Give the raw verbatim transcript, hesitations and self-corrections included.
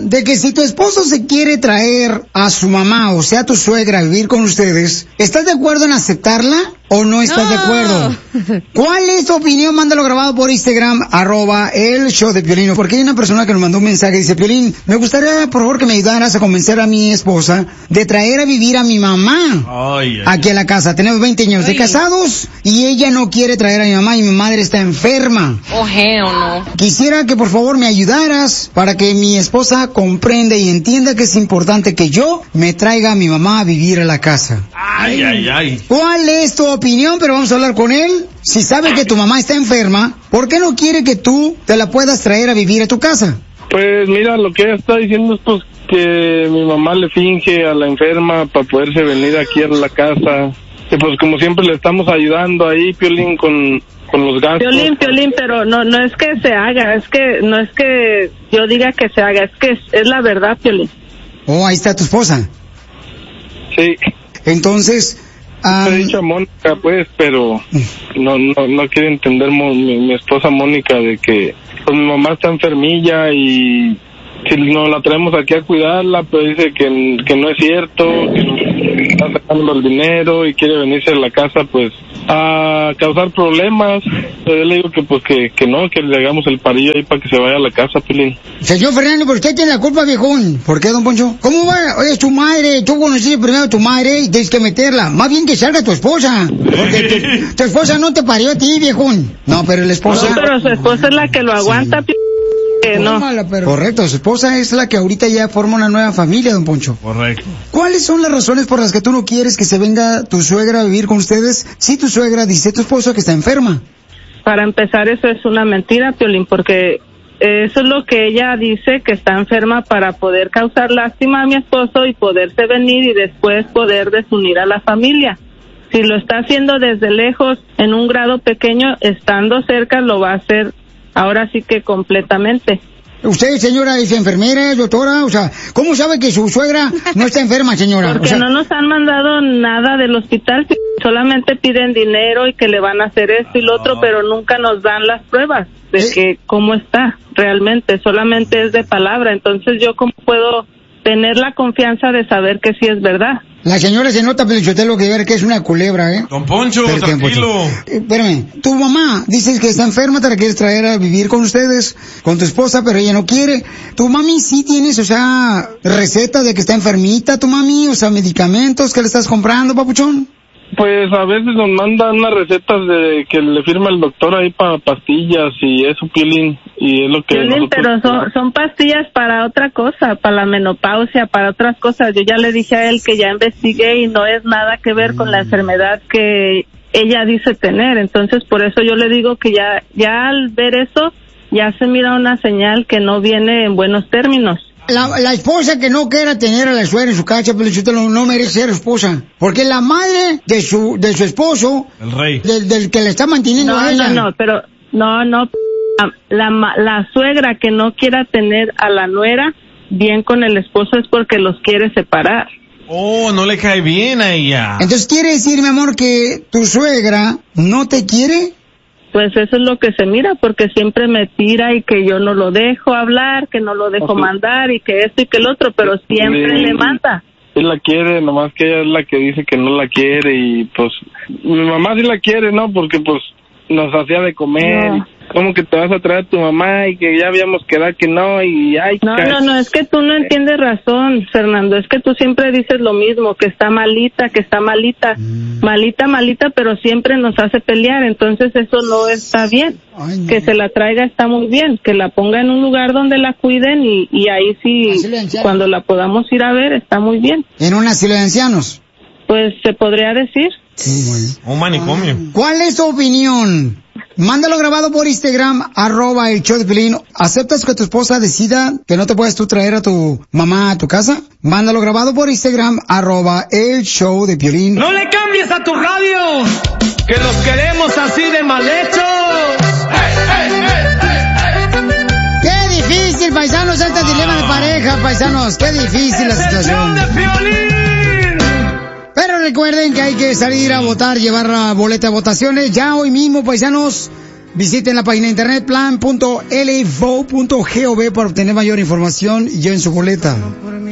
de que si tu esposo se quiere traer a su mamá, o sea, tu suegra, a vivir con ustedes, ¿estás de acuerdo en aceptarla o no estás no. de acuerdo? ¿Cuál es tu opinión? Mándalo grabado por Instagram, arroba el show de Piolín. Porque hay una persona que nos mandó un mensaje y dice, Piolín, me gustaría, por favor, que me ayudaras a convencer a mi esposa de traer a vivir a mi mamá ay, ay, aquí a la casa. Tenemos veinte años ay. de casados y ella no quiere traer a mi mamá y mi madre está enferma. Oje o no. Quisiera que por favor me ayudaras para que mi esposa comprenda y entienda que es importante que yo me traiga a mi mamá a vivir a la casa. Ay, ay, ay. ¿Cuál es tu opinión? Pero vamos a hablar con él. Si sabe que tu mamá está enferma, ¿por qué no quiere que tú te la puedas traer a vivir a tu casa? Pues mira, lo que ella está diciendo es pues que mi mamá le finge a la enferma para poderse venir aquí a la casa. Y pues como siempre le estamos ayudando ahí, Piolín, con, con los gastos. Piolín, Piolín, pero no no es que se haga, es que no es que yo diga que se haga, es que es, es la verdad, Piolín. Oh, ahí está tu esposa. Sí. Entonces... Um... Te he dicho a Mónica, pues, pero no no no quiere entender mi, mi esposa Mónica de que pues mi mamá está enfermilla y si nos la traemos aquí a cuidarla, pues dice que, que no es cierto, que nos está sacando el dinero y quiere venirse a la casa, pues, a causar problemas. Yo le digo que pues que, que no, que le hagamos el parillo ahí para que se vaya a la casa, Pilín. Señor Fernando, ¿por qué tiene la culpa, viejón? ¿Por qué, don Poncho? ¿Cómo va? Oye, es tu madre, tú conociste primero a tu madre y tienes que meterla. Más bien que salga tu esposa, porque tu, tu esposa no te parió a ti, viejón. No, pero la esposa... No, pero su esposa es la que lo aguanta, sí. Que no. Pero... Correcto, su esposa es la que ahorita ya forma una nueva familia, don Poncho. Correcto. ¿Cuáles son las razones por las que tú no quieres que se venga tu suegra a vivir con ustedes si tu suegra dice a tu esposo que está enferma? Para empezar, eso es una mentira, Piolín, porque eso es lo que ella dice, que está enferma para poder causar lástima a mi esposo y poderse venir y después poder desunir a la familia. Si lo está haciendo desde lejos, en un grado pequeño, estando cerca, lo va a hacer ahora sí que completamente. Usted, señora, es enfermera, doctora, o sea, ¿cómo sabe que su suegra no está enferma, señora? Porque o sea... no nos han mandado nada del hospital, solamente piden dinero y que le van a hacer esto y lo otro, pero nunca nos dan las pruebas de ¿Eh? que cómo está realmente, solamente es de palabra. Entonces, ¿yo cómo puedo tener la confianza de saber que sí es verdad? La señora se nota, Pelichotelo, que ver que es una culebra, ¿eh? Don Poncho, Pero, tranquilo. Poncho. Eh, espérame, tu mamá dices que está enferma, te la quieres traer a vivir con ustedes, con tu esposa, pero ella no quiere. Tu mami sí tienes, o sea, receta de que está enfermita, tu mami, o sea, medicamentos que le estás comprando, papuchón. Pues a veces nos mandan unas recetas de que le firma el doctor ahí para pastillas y eso, Piolín, y es lo que... Piolín, pero son, son pastillas para otra cosa, para la menopausia, para otras cosas. Yo ya le dije a él que ya investigué y no es nada que ver con la enfermedad que ella dice tener. Entonces, por eso yo le digo que ya, ya al ver eso, ya se mira una señal que no viene en buenos términos. La, la esposa que no quiera tener a la suegra en su casa, Pelichotelo, no merece ser esposa. Porque la madre de su de su esposo, el rey, del, del que le está manteniendo no, a ella. No, no, pero no, no. La, la, la suegra que no quiera tener a la nuera bien con el esposo es porque los quiere separar. Oh, no le cae bien a ella. Entonces, ¿quiere decir, mi amor, que tu suegra no te quiere? Pues eso es lo que se mira, porque siempre me tira y que yo no lo dejo hablar, que no lo dejo okay. mandar y que esto y que el otro, pero siempre sí, le manda. Sí la quiere, nomás que ella es la que dice que no la quiere y pues mi mamá sí la quiere, ¿no? Porque pues nos hacía de comer. No. ¿Cómo que te vas a traer a tu mamá y que ya habíamos quedado que no y ay? No, no, no, es que tú no entiendes razón, Fernando, es que tú siempre dices lo mismo, que está malita, que está malita, mm. malita, malita, pero siempre nos hace pelear, entonces eso no está bien. Ay, no. Que se la traiga está muy bien, que la ponga en un lugar donde la cuiden y, y ahí sí, cuando la podamos ir a ver, está muy bien. ¿En un asilo de ancianos? Pues se podría decir. Sí, un manicomio. ¿Cuál es tu opinión? Mándalo grabado por Instagram, arroba el show de Piolín. ¿Aceptas que tu esposa decida que no te puedes tú traer a tu mamá a tu casa? Mándalo grabado por Instagram, arroba el show de Piolín. ¡No le cambies a tu radio! ¡Que los queremos así de mal hechos! ¡Hey, hey, hey, hey, hey! ¡Qué difícil, paisanos, este dilema de pareja, paisanos! ¡Qué difícil la situación! ¡El show de Piolín! Pero recuerden que hay que salir a votar, llevar la boleta de votaciones. Ya hoy mismo, paisanos, Visiten la página de internet plan punto l v o punto gov para obtener mayor información y lleven su boleta.